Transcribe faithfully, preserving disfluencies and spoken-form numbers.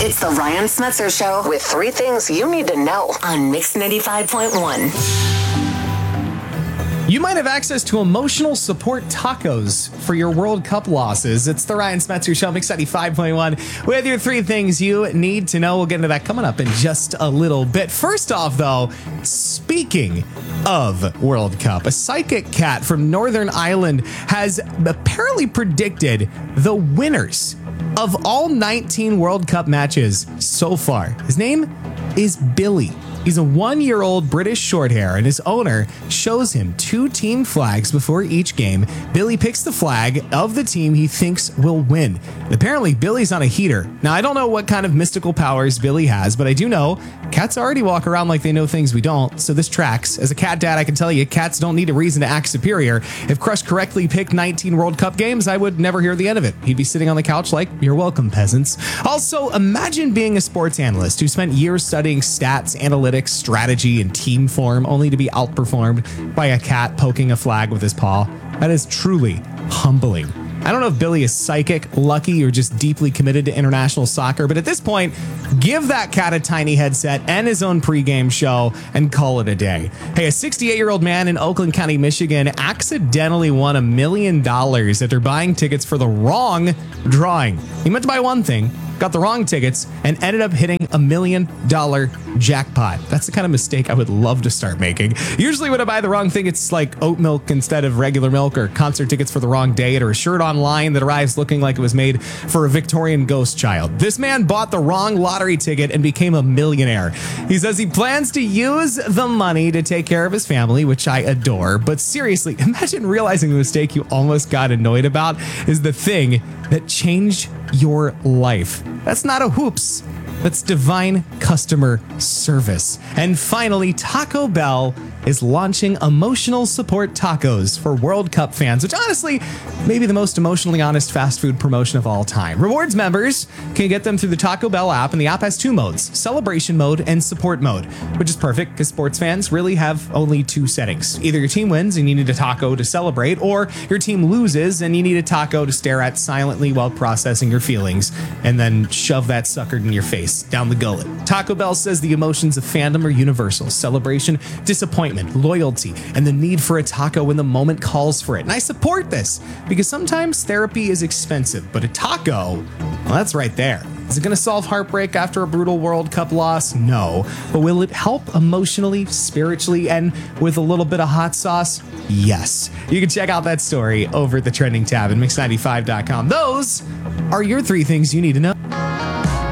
It's the Ryan Smetzer Show with three things you need to know on Mix ninety-five point one. You might have access to emotional support tacos for your World Cup losses. It's the Ryan Smetzer Show, Mix ninety-five point one, with your three things you need to know. We'll get into that coming up in just a little bit. First off, though, speaking of World Cup, a psychic cat from Northern Ireland has apparently predicted the winners of all nineteen World Cup matches so far. His name is Billy. He's a one-year-old British shorthair, and his owner shows him two team flags before each game. Billy picks the flag of the team he thinks will win. And apparently, Billy's on a heater. Now, I don't know what kind of mystical powers Billy has, but I do know cats already walk around like they know things we don't, so this tracks. As a cat dad, I can tell you, cats don't need a reason to act superior. If Crush correctly picked nineteen World Cup games, I would never hear the end of it. He'd be sitting on the couch like, you're welcome, peasants. Also, imagine being a sports analyst who spent years studying stats, analytics, strategy, and team form, only to be outperformed by a cat poking a flag with his paw. That is truly humbling. I don't know if Billy is psychic, lucky, or just deeply committed to international soccer, but at this point, give that cat a tiny headset and his own pregame show and call it a day. Hey, a sixty-eight-year-old man in Oakland County, Michigan accidentally won a million dollars after buying tickets for the wrong drawing. He meant to buy one thing, got the wrong tickets, and ended up hitting a million dollar jackpot. That's the kind of mistake I would love to start making. Usually when I buy the wrong thing, it's like oat milk instead of regular milk, or concert tickets for the wrong date, or a shirt online that arrives looking like it was made for a Victorian ghost child. This man bought the wrong lottery ticket and became a millionaire. He says he plans to use the money to take care of his family, which I adore. But seriously, imagine realizing the mistake you almost got annoyed about is the thing that changed your life. That's not a whoops. That's divine customer service. And finally, Taco Bell is launching emotional support tacos for World Cup fans, which honestly may be the most emotionally honest fast food promotion of all time. Rewards members can get them through the Taco Bell app, and the app has two modes, celebration mode and support mode, which is perfect because sports fans really have only two settings. Either your team wins and you need a taco to celebrate, or your team loses and you need a taco to stare at silently while processing your feelings and then shove that sucker in your face down the gullet. Taco Bell says the emotions of fandom are universal: celebration, disappointment, loyalty, and the need for a taco when the moment calls for it. And I support this because sometimes therapy is expensive, but a taco, well, that's right there. Is it going to solve heartbreak after a brutal World Cup loss? No. But will it help emotionally, spiritually, and with a little bit of hot sauce? Yes. You can check out that story over at the trending tab at mix ninety-five dot com. Those are your three things you need to know.